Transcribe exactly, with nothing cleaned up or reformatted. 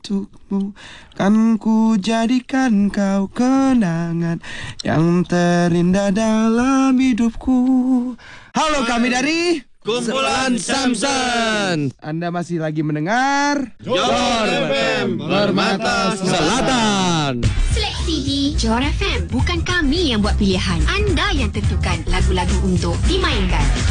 untukmu. Kan ku jadikan kau kenangan yang terindah dalam hidupku. Halo, kami dari Kumpulan Samson. Anda masih lagi mendengar Johor F M Permata Selatan. Seleksi di Johor F M. Bukan kami yang buat pilihan. Anda yang tentukan lagu-lagu untuk dimainkan.